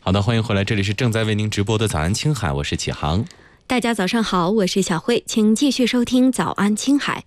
好的，欢迎回来，这里是正在为您直播的早安青海，我是启航。 大家早上好，我是小慧，请继续收听早安青海。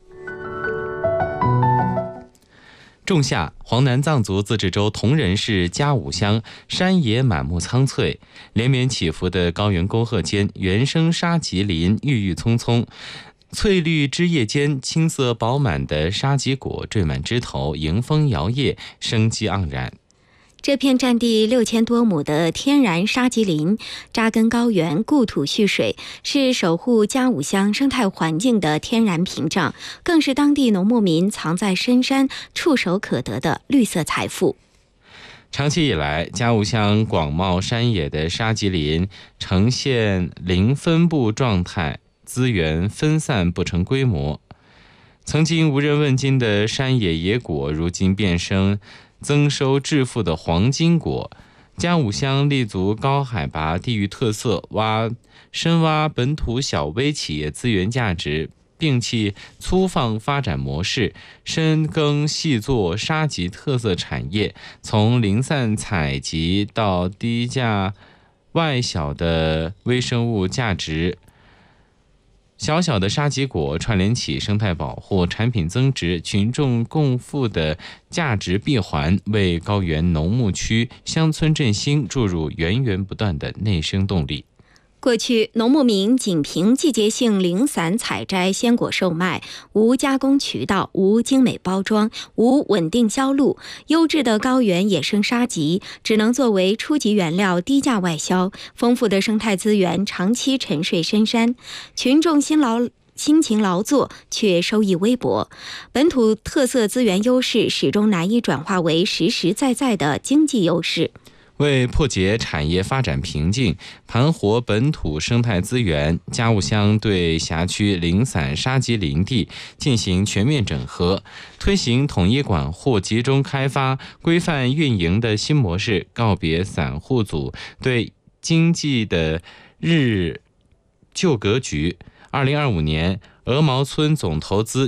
仲夏，黄南藏族自治州铜仁市嘉武乡山野满目苍翠，连绵起伏的高原沟壑间，原生沙棘林郁郁葱葱，翠绿枝叶间，青色饱满的沙棘果缀满枝头，迎风摇曳，生机盎然。 这片占地6000多亩的天然沙棘林，扎根高原，故土蓄水，是守护嘉武乡生态环境的天然屏障，更是当地农牧民藏在深山、触手可得的绿色财富。 长期以来，嘉武乡广袤山野的沙棘林呈现零分布状态，资源分散不成规模。曾经无人问津的山野野果，如今变身增收致富的黄金果。嘉武乡立足高海拔地域特色，深挖本土小微企业资源价值，摒弃粗放发展模式，深耕细作沙棘特色产业，从零散采集到低价外销的微生物价值。小小的沙棘果串联起生态保护、产品增值、群众共富的价值闭环，为高原农牧区乡村振兴注入源源不断的内生动力。 过去，农牧民仅凭季节性零散采摘鲜果售卖，无加工渠道，无精美包装，无稳定销路，优质的高原野生沙棘只能作为初级原料低价外销，丰富的生态资源长期沉睡深山，群众辛勤劳作却收益微薄，本土特色资源优势始终难以转化为实实在在的经济优势。 为破解产业发展瓶颈，盘活本土生态资源，嘉武乡对辖区零散沙棘林地进行全面整合，推行统一管护、集中开发、规范运营的新模式，告别散户组对经济的日旧格局。2025年，鹅毛村总投资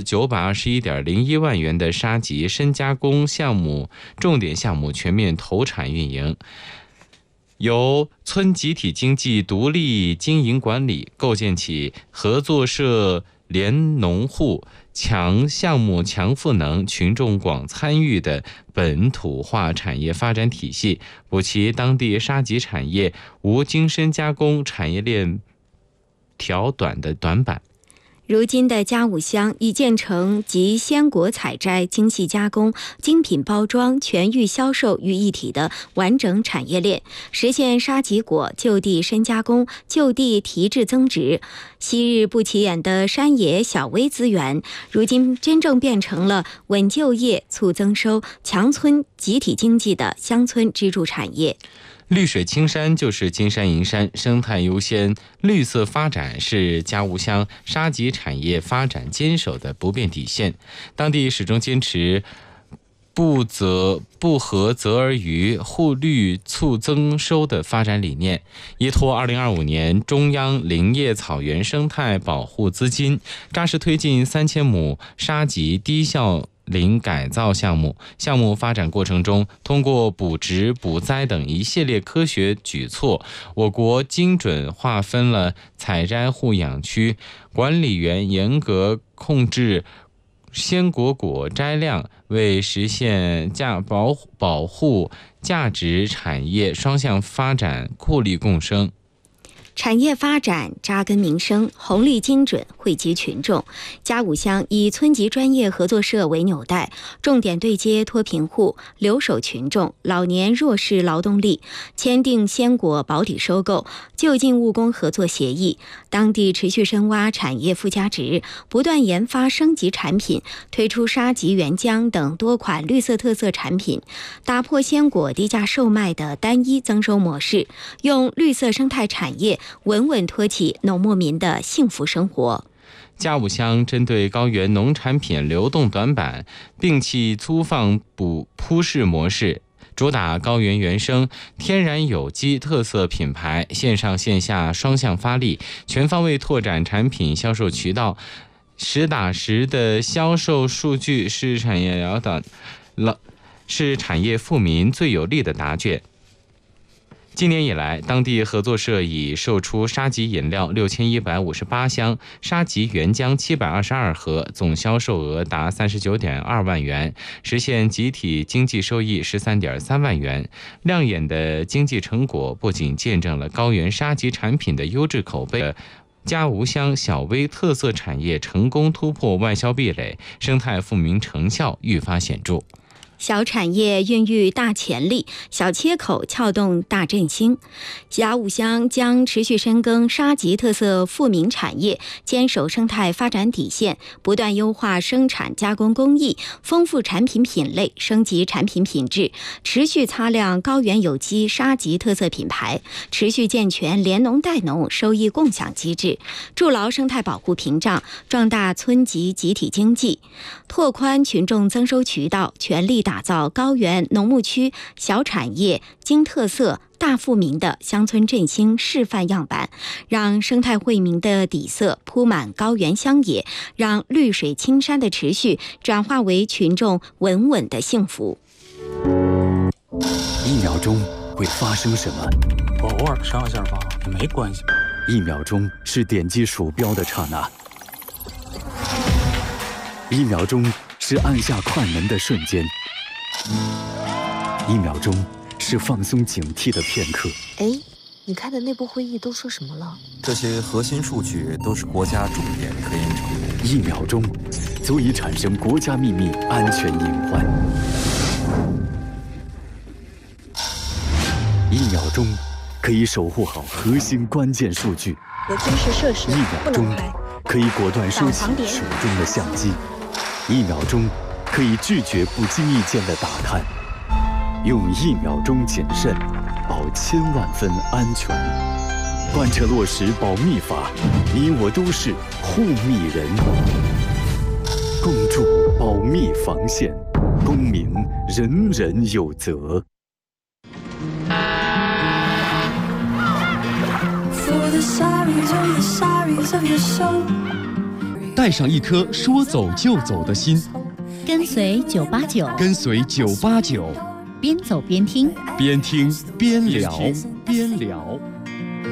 921.01万元的沙棘深加工项目重点项目全面投产运营，由村集体经济独立经营管理，构建起合作社联农户强项目强赋能、群众广参与的本土化产业发展体系，补齐当地沙棘产业无精深加工产业链条短的短板。 如今的嘉武乡已建成集鲜果采摘、精细加工、精品包装、全域销售于一体的完整产业链，实现沙棘果就地深加工、就地提质增值。昔日不起眼的山野小微资源，如今真正变成了稳就业、促增收、强村集体经济的乡村支柱产业。 绿水青山就是金山银山，生态优先、绿色发展是嘉武乡沙棘产业发展坚守的不变底线。当地始终坚持不合则而渔、护绿促增收的发展理念，依托2025年中央林业草原生态保护资金，扎实推进3000亩沙棘低效林改造项目发展过程中，通过补植、补栽等一系列科学举措，我国精准划分了采摘护养区，管理员严格控制鲜果摘量，为实现保护价值产业双向发展互利共生。 产业发展扎根民生，红利精准惠及群众。嘉武乡以村级专业合作社为纽带，重点对接脱贫户、留守群众、老年弱势劳动力，签订鲜果保底收购、就近务工合作协议。当地持续深挖产业附加值，不断研发升级产品，推出沙棘原浆等多款绿色特色产品，打破鲜果低价售卖的单一增收模式，用绿色生态产业稳稳托起农牧民的幸福生活。 嘉武乡针对高原农产品流动短板，摒弃粗放铺市模式，主打高原原生、天然有机特色品牌，线上线下双向发力，全方位拓展产品销售渠道，实打实的销售数据是产业富民最有力的答卷。 今年以来，当地合作社已售出沙棘饮料6158箱、沙棘原浆722盒，总销售额达39.2万元，实现集体经济收益13.3万元。亮眼的经济成果不仅见证了高原沙棘产品的优质口碑，嘉吾乡小微特色产业成功突破外销壁垒，生态富民成效愈发显著。 小产业孕育大潜力，小切口撬动大振兴。嘉吾乡将持续深耕沙棘特色富民产业，坚守生态发展底线，不断优化生产加工工艺，丰富产品品类，升级产品品质，持续擦亮高原有机沙棘特色品牌，持续健全联农带农收益共享机制，筑牢生态保护屏障，壮大村级集体经济，拓宽群众增收渠道，全力打造高原农牧区小产业精特色大富民的乡村振兴示范样板，让生态惠民的底色铺满高原乡野，让绿水青山的持续转化为群众稳稳的幸福。 1秒钟会发生什么？ 我偶尔上下发也没关系。 1秒钟是点击鼠标的刹那，1秒钟是按下快门的瞬间，1秒钟是放松警惕的片刻。 哎，你开的内部会议都说什么了？ 这些核心数据都是国家重点科研成果。 1秒钟足以产生国家秘密安全隐患。1秒钟可以守护好核心关键数据。 有军事设施 1秒钟可以果断收起手中的相机。1秒钟可以拒绝不经意间的打探。用1秒钟谨慎，保1000万分安全。贯彻落实保密法，你我都是护密人。共筑保密防线，公民人人有责。 带上一颗说走就走的心， 跟随989， 跟随989， 边走边听， 边听边聊，边聊。